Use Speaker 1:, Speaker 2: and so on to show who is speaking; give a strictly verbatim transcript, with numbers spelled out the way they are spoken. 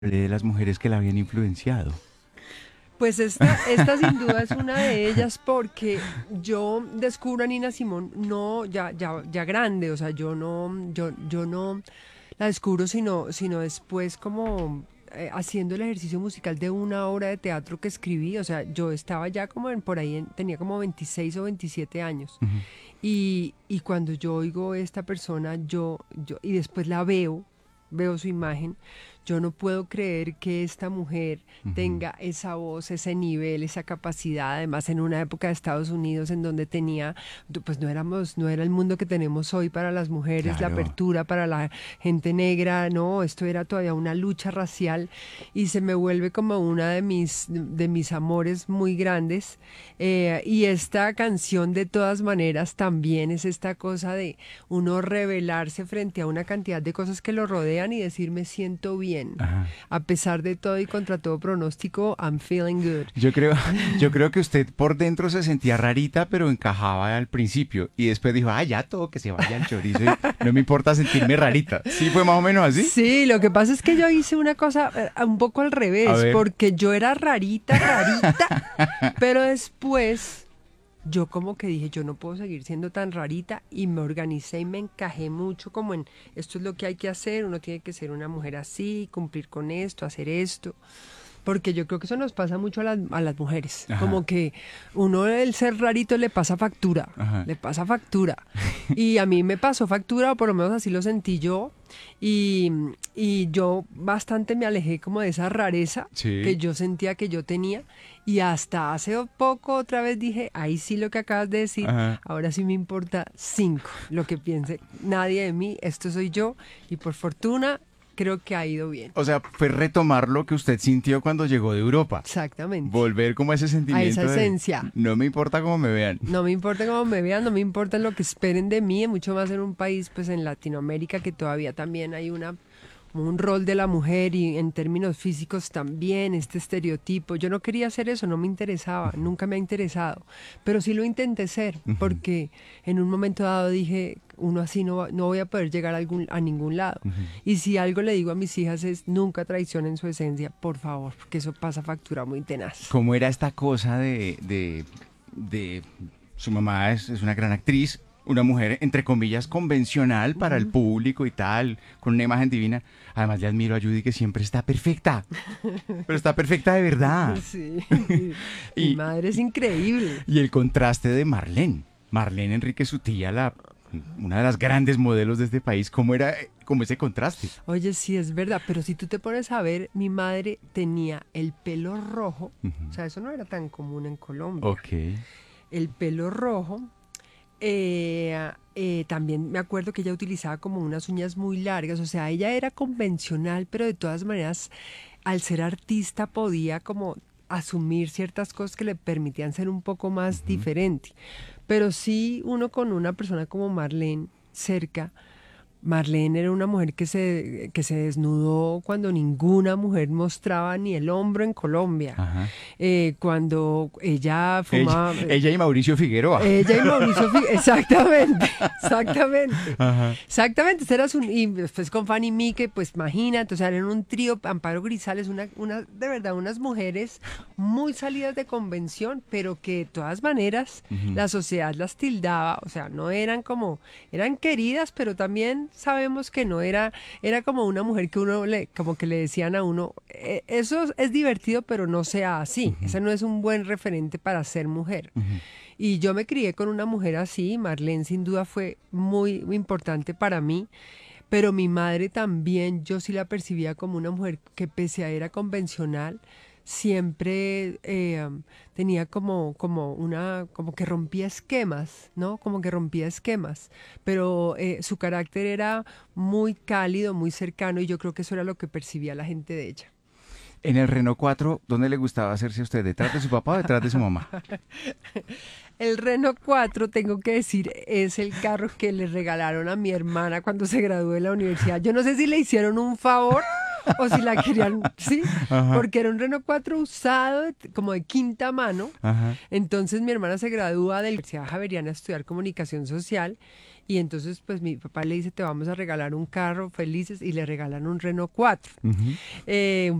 Speaker 1: de las mujeres que la habían influenciado.
Speaker 2: Pues esta, esta sin duda es una de ellas porque yo descubro a Nina Simone no ya ya ya grande, o sea, yo no yo yo no la descubro sino sino después como eh, haciendo el ejercicio musical de una obra de teatro que escribí, o sea, yo estaba ya como en por ahí en- tenía como veintiséis o veintisiete años.
Speaker 1: Ujú.
Speaker 2: Y y cuando yo oigo esta persona, yo yo y después la veo, veo su imagen, yo no puedo creer que esta mujer
Speaker 1: Ujú.
Speaker 2: tenga esa voz, ese nivel, esa capacidad, además en una época de Estados Unidos en donde tenía, pues no éramos, no era el mundo que tenemos hoy para las mujeres, la
Speaker 1: Claro.
Speaker 2: apertura para la gente negra, no, esto era todavía una lucha racial y se me vuelve como una de mis, de mis amores muy grandes. Eh, y esta canción de todas maneras también es esta cosa de uno revelarse frente a una cantidad de cosas que lo rodean y decir me siento bien.
Speaker 1: Ajá.
Speaker 2: A pesar de todo y contra todo pronóstico, I'm feeling good.
Speaker 1: Yo creo, yo creo que usted por dentro se sentía rarita, pero encajaba al principio. Y después dijo, ah, ya todo que se vaya al chorizo. Y no me importa sentirme rarita. ¿Sí fue más o menos así?
Speaker 2: Sí, lo que pasa es que yo hice una cosa eh, un poco al
Speaker 1: A
Speaker 2: revés,
Speaker 1: ver.
Speaker 2: porque yo era rarita, rarita, pero después yo como que dije, yo no puedo seguir siendo tan rarita y me organicé y me encajé mucho como en esto es lo que hay que hacer, uno tiene que ser una mujer así, cumplir con esto, hacer esto. Porque yo creo que eso nos pasa mucho a las, a las mujeres.
Speaker 1: Ajá.
Speaker 2: Como que uno el ser rarito le pasa factura,
Speaker 1: Ajá.
Speaker 2: le pasa factura. Y a mí me pasó factura, o por lo menos así lo sentí yo. Y, y yo bastante me alejé como de esa rareza que
Speaker 1: Sí.
Speaker 2: yo sentía que yo tenía. Y hasta hace poco otra vez dije, ahí sí lo que acabas de decir,
Speaker 1: Ajá.
Speaker 2: ahora sí me importa cinco. Lo que piense nadie de mí, esto soy yo. Y por fortuna creo que ha ido bien.
Speaker 1: O sea, fue retomar lo que usted sintió cuando llegó de Europa.
Speaker 2: Exactamente.
Speaker 1: Volver como a ese
Speaker 2: A esa
Speaker 1: sentimiento de
Speaker 2: esencia.
Speaker 1: no me importa cómo me vean.
Speaker 2: No me importa cómo me vean, no me importa lo que esperen de mí, mucho más en un país, pues en Latinoamérica, que todavía también hay una un rol de la mujer y en términos físicos también, este estereotipo. Yo no quería hacer eso, no me interesaba, nunca me ha interesado, pero sí lo intenté ser,
Speaker 1: Ujú.
Speaker 2: porque en un momento dado dije, uno así no, va- no voy a poder llegar a, algún, a ningún lado.
Speaker 1: Ujú.
Speaker 2: Y si algo le digo a mis hijas es, nunca traicionen su esencia, por favor, porque eso pasa factura muy tenaz.
Speaker 1: ¿Cómo era esta cosa de, de, de su mamá es, es una gran actriz, una mujer entre comillas convencional para el
Speaker 2: Ujú.
Speaker 1: público y tal, con una imagen divina? Además le admiro a Judy que siempre está perfecta, pero está perfecta de verdad.
Speaker 2: Sí, mi, mi
Speaker 1: Y,
Speaker 2: madre es increíble.
Speaker 1: y el contraste de Marlene, Marlene Enrique, su tía, la, una de las grandes modelos de este país, ¿cómo era eh, como ese contraste?
Speaker 2: Oye, sí, es verdad, pero si tú te pones a ver, mi madre tenía el pelo rojo, o
Speaker 1: Ujú.
Speaker 2: sea, eso no era tan común en Colombia.
Speaker 1: Ok.
Speaker 2: El pelo rojo, eh, eh, también me acuerdo que ella utilizaba como unas uñas muy largas, o sea, ella era convencional, pero de todas maneras, al ser artista podía como asumir ciertas cosas que le permitían ser un poco más
Speaker 1: Ujú.
Speaker 2: diferente. Pero sí, uno con una persona como Marlene cerca, Marlene era una mujer que se, que se desnudó cuando ninguna mujer mostraba ni el hombro en Colombia.
Speaker 1: Ajá.
Speaker 2: Eh, cuando ella
Speaker 1: Ella,
Speaker 2: fumaba... eh,
Speaker 1: ella y Mauricio Figueroa.
Speaker 2: ella y Mauricio Fi- exactamente, exactamente.
Speaker 1: Ajá.
Speaker 2: Exactamente, ese era su, y después con Fanny Mique, pues imagínate, o sea, eran un trío, Amparo Grisales, una, una, de verdad, unas mujeres muy salidas de convención, pero que de todas maneras
Speaker 1: Ujú.
Speaker 2: la sociedad las tildaba, o sea, no eran como, eran queridas, pero también sabemos que no era, era como una mujer que uno le, como que le decían a uno, "Eh, eso es divertido, pero no sea así,
Speaker 1: Ujú.
Speaker 2: ese no es un buen referente para ser mujer".
Speaker 1: Ujú.
Speaker 2: Y yo me crié con una mujer así, Marlene sin duda fue muy importante para mí, pero mi madre también, yo sí la percibía como una mujer que pese a era convencional, siempre eh, um, tenía como, como una, como que rompía esquemas, ¿no? Como que rompía esquemas, pero eh, su carácter era muy cálido, muy cercano y yo creo que eso era lo que percibía la gente de ella.
Speaker 1: En el Renault cuatro, ¿dónde le gustaba hacerse a usted? ¿Detrás de su papá o detrás de su mamá?
Speaker 2: El Renault cuatro, tengo que decir, es el carro que le regalaron a mi hermana cuando se graduó de la universidad. Yo no sé si le hicieron un favor o si la querían, sí,
Speaker 1: Ajá.
Speaker 2: porque era un Renault cuatro usado, de- como de quinta mano.
Speaker 1: Ajá.
Speaker 2: Entonces mi hermana se gradúa de la Universidad Javeriana a estudiar comunicación social Y entonces, pues mi papá le dice, te vamos a regalar un carro, felices, y le regalan un Renault cuatro.
Speaker 1: Ujú.
Speaker 2: Eh,